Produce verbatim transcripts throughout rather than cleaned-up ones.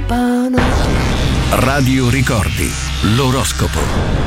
campana. Radio Ricordi, l'oroscopo.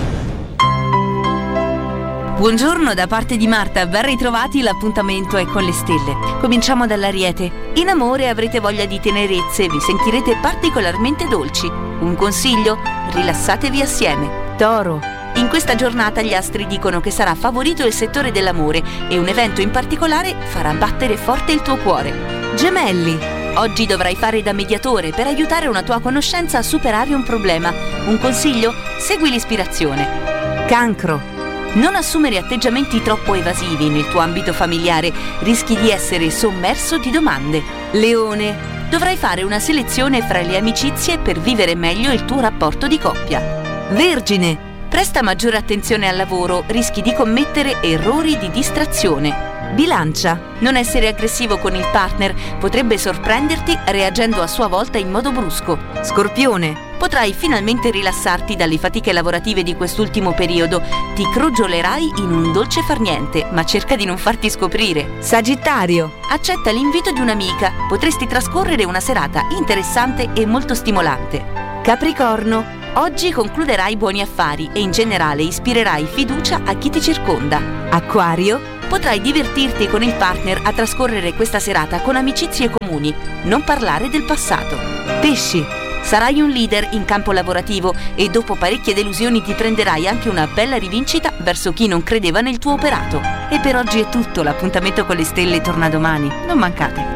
Buongiorno da parte di Marta, ben ritrovati, l'appuntamento è con le stelle. Cominciamo dall'Ariete. In amore avrete voglia di tenerezze, vi sentirete particolarmente dolci. Un consiglio? Rilassatevi assieme. Toro. In questa giornata gli astri dicono che sarà favorito il settore dell'amore e un evento in particolare farà battere forte il tuo cuore. Gemelli. Oggi dovrai fare da mediatore per aiutare una tua conoscenza a superare un problema. Un consiglio? Segui l'ispirazione. Cancro. Non assumere atteggiamenti troppo evasivi nel tuo ambito familiare, rischi di essere sommerso di domande. Leone, dovrai fare una selezione fra le amicizie per vivere meglio il tuo rapporto di coppia. Vergine, presta maggiore attenzione al lavoro, rischi di commettere errori di distrazione. Bilancia, non essere aggressivo con il partner, potrebbe sorprenderti reagendo a sua volta in modo brusco. Scorpione, potrai finalmente rilassarti dalle fatiche lavorative di quest'ultimo periodo. Ti crogiolerai in un dolce far niente, ma cerca di non farti scoprire. Sagittario, accetta l'invito di un'amica. Potresti trascorrere una serata interessante e molto stimolante. Capricorno, oggi concluderai buoni affari e in generale ispirerai fiducia a chi ti circonda. Acquario, potrai divertirti con il partner a trascorrere questa serata con amicizie comuni. Non parlare del passato. Pesci, sarai un leader in campo lavorativo e dopo parecchie delusioni ti prenderai anche una bella rivincita verso chi non credeva nel tuo operato. E per oggi è tutto, l'appuntamento con le stelle torna domani. Non mancate.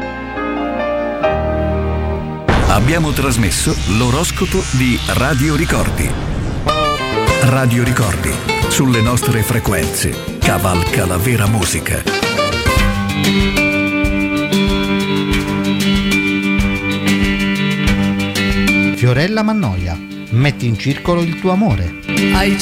Abbiamo trasmesso l'oroscopo di Radio Ricordi. Radio Ricordi, sulle nostre frequenze, cavalca la vera musica. Fiorella Mannoia, metti in circolo il tuo amore. Hai